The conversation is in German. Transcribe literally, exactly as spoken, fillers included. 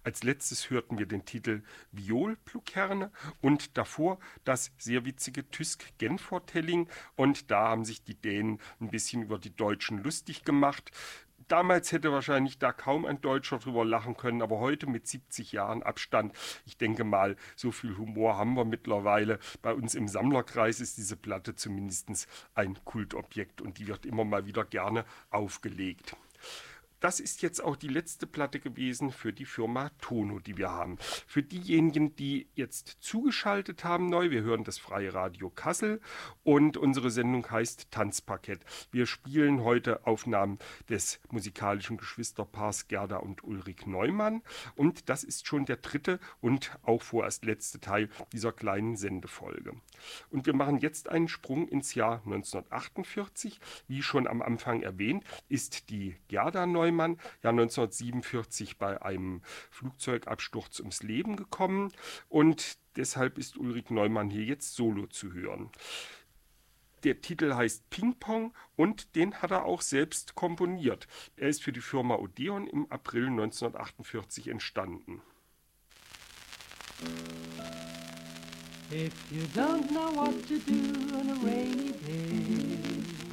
Als letztes hörten wir den Titel Violpluckerne und davor das sehr witzige Tysk-Genfortelling. Und da haben sich die Dänen ein bisschen über die Deutschen lustig gemacht. Damals hätte wahrscheinlich da kaum ein Deutscher drüber lachen können, aber heute mit siebzig Jahren Abstand, ich denke mal, so viel Humor haben wir mittlerweile. Bei uns im Sammlerkreis ist diese Platte zumindest ein Kultobjekt und die wird immer mal wieder gerne aufgelegt. Das ist jetzt auch die letzte Platte gewesen für die Firma Tono, die wir haben. Für diejenigen, die jetzt zugeschaltet haben neu, wir hören das Freie Radio Kassel und unsere Sendung heißt Tanzparkett. Wir spielen heute Aufnahmen des musikalischen Geschwisterpaars Gerda und Ulrich Neumann und das ist schon der dritte und auch vorerst letzte Teil dieser kleinen Sendefolge. Und wir machen jetzt einen Sprung ins Jahr neunzehnhundertachtundvierzig. Wie schon am Anfang erwähnt, ist die Gerda Neumann ja neunzehnhundertsiebenundvierzig bei einem Flugzeugabsturz ums Leben gekommen und deshalb ist Ulrich Neumann hier jetzt solo zu hören. Der Titel heißt Ping Pong und den hat er auch selbst komponiert. Er ist für die Firma Odeon im April neunzehnhundertachtundvierzig entstanden. If you don't know what to do on a rainy day,